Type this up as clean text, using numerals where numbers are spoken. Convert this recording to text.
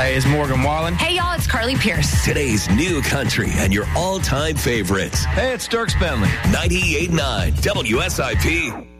Hi, it's Morgan Wallen. Hey, y'all, it's Carly Pierce. Today's new country and your all-time favorites. Hey, it's Dirk Bentley. 98.9 WSIP.